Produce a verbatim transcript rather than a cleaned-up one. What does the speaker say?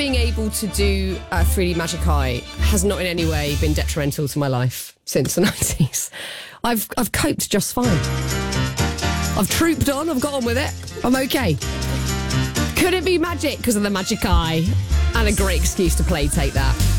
Being able to do uh, three D Magic Eye has not in any way been detrimental to my life since the nineties. I've I've coped just fine. I've trooped on, I've got on with it. I'm okay. Could it be magic because of the Magic Eye? And a great excuse to play take that.